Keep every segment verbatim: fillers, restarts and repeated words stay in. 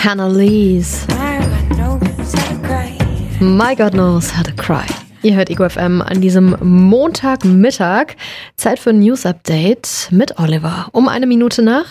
Annalise. My God knows how to cry. Ihr hört Ego F M an diesem Montagmittag. Zeit für ein News-Update mit Oliver. Um eine Minute nach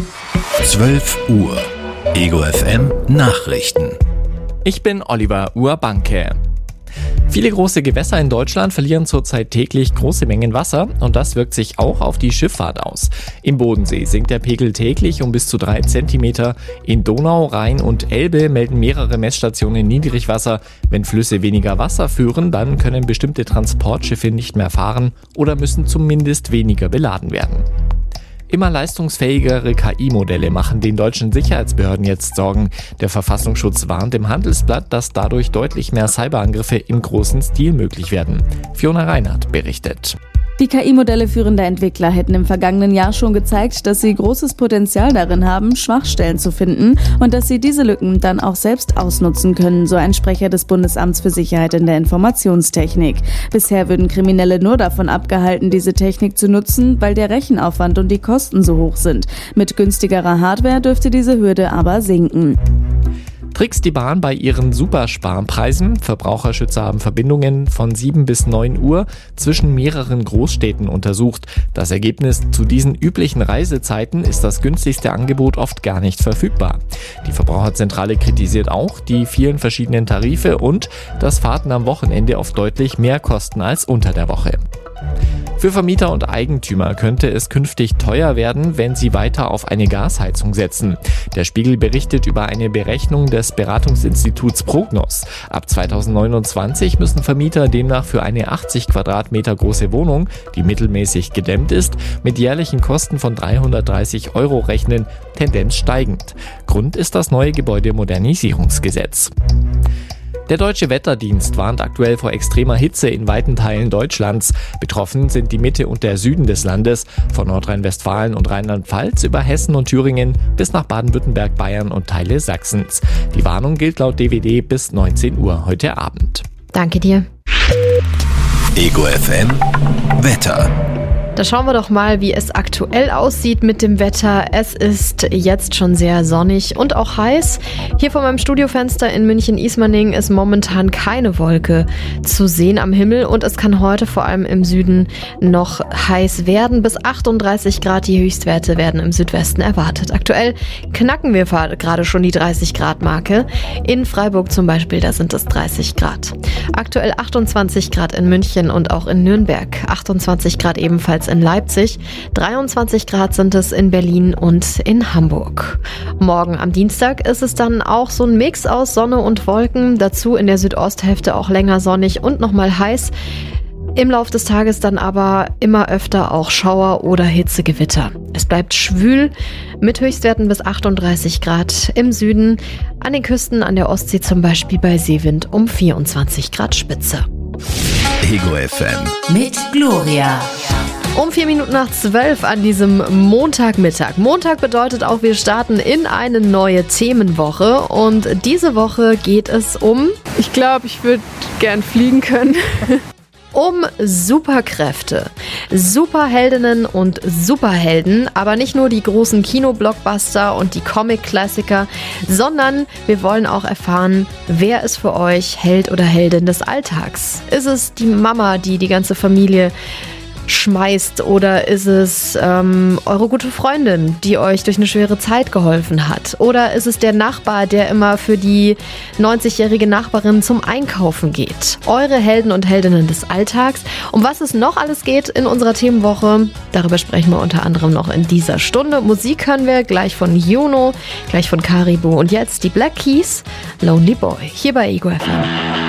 zwölf Uhr. Ego F M Nachrichten. Ich bin Oliver Urbanke. Viele große Gewässer in Deutschland verlieren zurzeit täglich große Mengen Wasser und das wirkt sich auch auf die Schifffahrt aus. Im Bodensee sinkt der Pegel täglich um bis zu drei Zentimeter. In Donau, Rhein und Elbe melden mehrere Messstationen Niedrigwasser. Wenn Flüsse weniger Wasser führen, dann können bestimmte Transportschiffe nicht mehr fahren oder müssen zumindest weniger beladen werden. Immer leistungsfähigere K I-Modelle machen den deutschen Sicherheitsbehörden jetzt Sorgen. Der Verfassungsschutz warnt im Handelsblatt, dass dadurch deutlich mehr Cyberangriffe im großen Stil möglich werden. Fiona Reinhardt berichtet. Die K I-Modelle führender Entwickler hätten im vergangenen Jahr schon gezeigt, dass sie großes Potenzial darin haben, Schwachstellen zu finden und dass sie diese Lücken dann auch selbst ausnutzen können, so ein Sprecher des Bundesamts für Sicherheit in der Informationstechnik. Bisher würden Kriminelle nur davon abgehalten, diese Technik zu nutzen, weil der Rechenaufwand und die Kosten so hoch sind. Mit günstigerer Hardware dürfte diese Hürde aber sinken. Trickst die Bahn bei ihren Supersparpreisen? Verbraucherschützer haben Verbindungen von sieben bis neun Uhr zwischen mehreren Großstädten untersucht. Das Ergebnis: zu diesen üblichen Reisezeiten ist das günstigste Angebot oft gar nicht verfügbar. Die Verbraucherzentrale kritisiert auch die vielen verschiedenen Tarife und dass Fahrten am Wochenende oft deutlich mehr kosten als unter der Woche. Für Vermieter und Eigentümer könnte es künftig teuer werden, wenn sie weiter auf eine Gasheizung setzen. Der Spiegel berichtet über eine Berechnung des Beratungsinstituts Prognos. Ab zweitausendneunundzwanzig müssen Vermieter demnach für eine achtzig Quadratmeter große Wohnung, die mittelmäßig gedämmt ist, mit jährlichen Kosten von dreihundertdreißig Euro rechnen, Tendenz steigend. Grund ist das neue Gebäudemodernisierungsgesetz. Der Deutsche Wetterdienst warnt aktuell vor extremer Hitze in weiten Teilen Deutschlands. Betroffen sind die Mitte und der Süden des Landes, von Nordrhein-Westfalen und Rheinland-Pfalz über Hessen und Thüringen bis nach Baden-Württemberg, Bayern und Teile Sachsens. Die Warnung gilt laut D W D bis neunzehn Uhr heute Abend. Danke dir. Ego F M Wetter. Da schauen wir doch mal, wie es aktuell aussieht mit dem Wetter. Es ist jetzt schon sehr sonnig und auch heiß. Hier vor meinem Studiofenster in München-Ismaning ist momentan keine Wolke zu sehen am Himmel und es kann heute vor allem im Süden noch heiß werden. Bis achtunddreißig Grad, die Höchstwerte werden im Südwesten erwartet. Aktuell knacken wir gerade schon die dreißig Grad Marke. In Freiburg zum Beispiel, da sind es dreißig Grad. Aktuell achtundzwanzig Grad in München und auch in Nürnberg. achtundzwanzig Grad ebenfalls in Leipzig, dreiundzwanzig Grad sind es in Berlin und in Hamburg. Morgen am Dienstag ist es dann auch so ein Mix aus Sonne und Wolken, dazu in der Südosthälfte auch länger sonnig und nochmal heiß. Im Lauf des Tages dann aber immer öfter auch Schauer oder Hitzegewitter. Es bleibt schwül mit Höchstwerten bis achtunddreißig Grad im Süden, an den Küsten an der Ostsee zum Beispiel bei Seewind um vierundzwanzig Grad Spitze. Ego F M mit Gloria. Um vier Minuten nach zwölf an diesem Montagmittag. Montag bedeutet auch, wir starten in eine neue Themenwoche und diese Woche geht es um... Ich glaube, ich würde gern fliegen können. Um Superkräfte, Superheldinnen und Superhelden, aber nicht nur die großen Kinoblockbuster und die Comic-Klassiker, sondern wir wollen auch erfahren, wer ist für euch Held oder Heldin des Alltags? Ist es die Mama, die die ganze Familie schmeißt, oder ist es ähm, eure gute Freundin, die euch durch eine schwere Zeit geholfen hat? Oder ist es der Nachbar, der immer für die neunzigjährige Nachbarin zum Einkaufen geht? Eure Helden und Heldinnen des Alltags. Um was es noch alles geht in unserer Themenwoche, darüber sprechen wir unter anderem noch in dieser Stunde. Musik hören wir gleich von Juno, gleich von Caribou und jetzt die Black Keys, Lonely Boy, hier bei Ego F M.